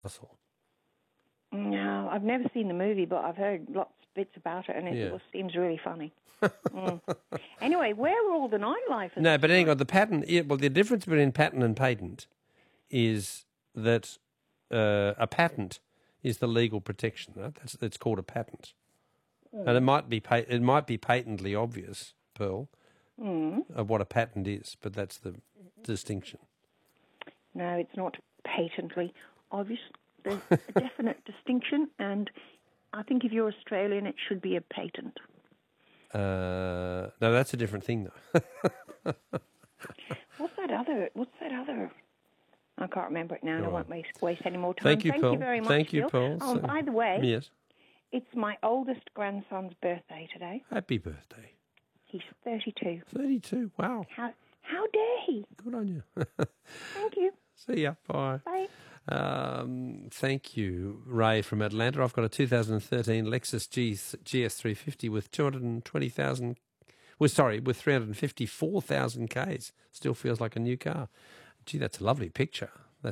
Castle. No, I've never seen the movie, but I've heard lots of bits about it, and it seems really funny. Anyway, where were all the nightlife? No, but anyway, the patent. Well, the difference between patent and patent is that a patent is the legal protection. Right? It's called a patent, and it might be patently obvious, Pearl, of what a patent is, but that's the distinction. No, it's not patently obvious. There's a definite distinction, and I think if you're Australian, it should be a patent. No, that's a different thing, though. What's that other? I can't remember it now, and I won't waste any more time. Thank you, Pearl. You very much. Thank you, Pearl. Oh, by the way, yes, it's my oldest grandson's birthday today. Happy birthday. He's 32. 32, wow. How dare he? Good on you. Thank you. See ya, bye. Bye. Thank you, Ray from Atlanta. I've got a 2013 Lexus GS350 with 354,000 Ks. Still feels like a new car. Gee, that's a lovely picture.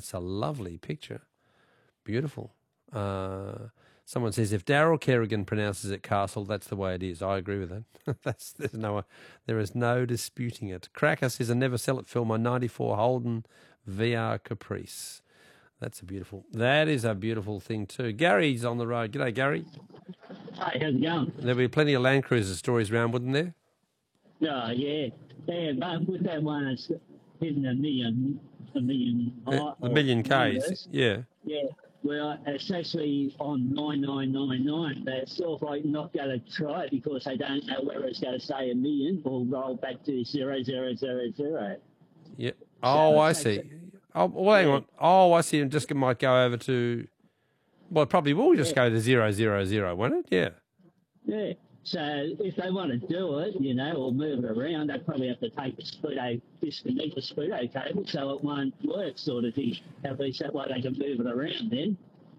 Beautiful. Someone says, if Daryl Kerrigan pronounces it Castle, that's the way it is. I agree with that. There is no disputing it. Cracker says, I never sell it, Phil, my 94 Holden VR Caprice. That is a beautiful thing too. Gary's on the road. G'day, Gary. Hi, how's it going? There'll be plenty of Land Cruiser stories around, wouldn't there? Oh, yeah. Yeah, but with that one, it's hitting a million The million Ks, yeah. Yeah. Well, it's actually on 9999. They're sort of like not going to try it because they don't know whether it's going to say a million or roll back to 0000. Yeah. Oh, I see. Oh, well, hang on. Oh, I see. It just might go over to. Well, it probably will just go to 000, won't it? Yeah. Yeah. So if they want to do it, or move it around, they probably have to take disconnect the Spudo cable so it won't work, sort of thing. At least that way they can move it around then.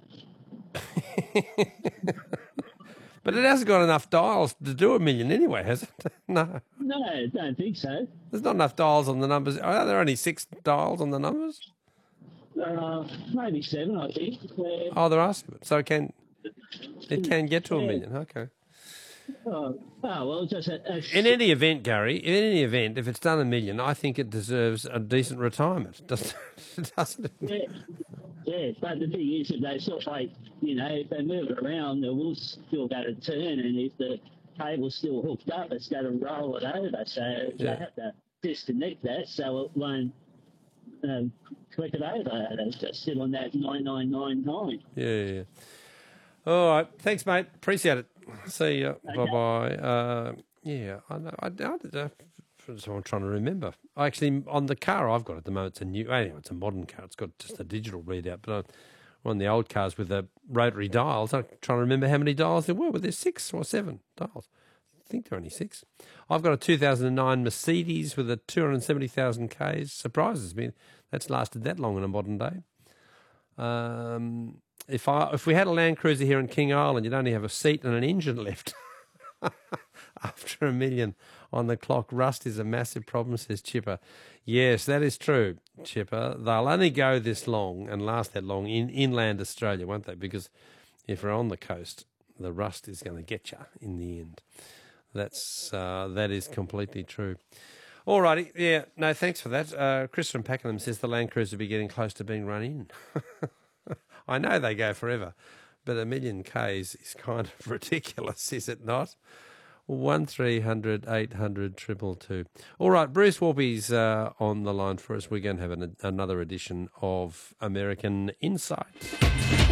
But it hasn't got enough dials to do a million anyway, has it? No. No, I don't think so. There's not enough dials on the numbers. Are there only 6 dials on the numbers? Maybe 7, I think. Oh, there are 7. So it can get to a million. Okay. Well, just in any event, Gary, if it's done a million, I think it deserves a decent retirement, doesn't it? Yeah, but the thing is that they sort of like, if they move it around, the wheel's still going to turn, and if the cable's still hooked up, it's going to roll it over. So they have to disconnect that so it won't click it over. It's just still on that 9999. Yeah. All right. Thanks, mate. Appreciate it. See you. Okay. Bye-bye. Yeah, I know. I'm trying to remember. Actually, on the car I've got at the moment, it's a modern car. It's got just a digital readout. But on the old cars with the rotary dials, I'm trying to remember how many dials there were. Were there 6 or 7 dials? I think there are only 6. I've got a 2009 Mercedes with a 270,000 Ks. Surprises me. That's lasted that long in a modern day. If we had a Land Cruiser here in King Island, you'd only have a seat and an engine left. After a million on the clock, rust is a massive problem, says Chipper. Yes, that is true, Chipper. They'll only go this long and last that long in inland Australia, won't they? Because if we're on the coast, the rust is going to get you in the end. That is completely true. All righty, yeah, no, thanks for that. Chris from Pakenham says the Land Cruiser will be getting close to being run in. I know they go forever, but a million Ks is kind of ridiculous, is it not? 1300 800 222. All right, Bruce Warby's on the line for us. We're going to have another edition of American Insight.